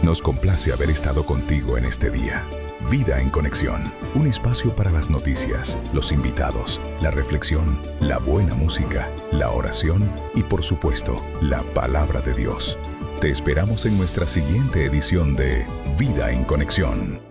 Nos complace haber estado contigo en este día. Vida en Conexión, un espacio para las noticias, los invitados, la reflexión, la buena música, la oración y, por supuesto, la palabra de Dios. Te esperamos en nuestra siguiente edición de Vida en Conexión.